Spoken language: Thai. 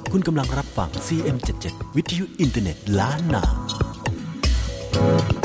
คุณกำลังรับฟัง CM77 วิทยุอินเทอร์เน็ตล้านนา